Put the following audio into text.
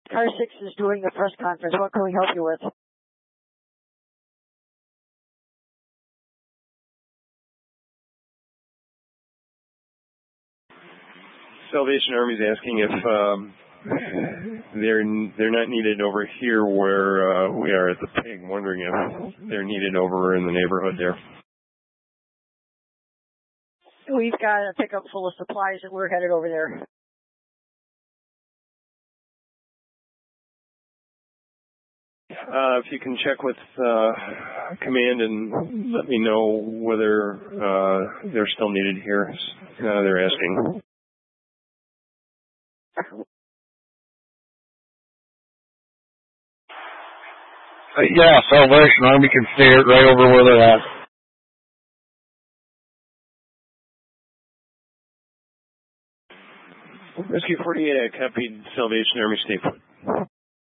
Car 6 is doing the press conference. What can we help you with? Salvation Army's asking if they're not needed over here where we are at the pig. Wondering if they're needed over in the neighborhood there. We've got a pickup full of supplies and we're headed over there. If you can check with command and let me know whether they're still needed here. They're asking. Yeah, Salvation Army can see it right over where they're at. Rescue 48, I copied Salvation Army, stay put.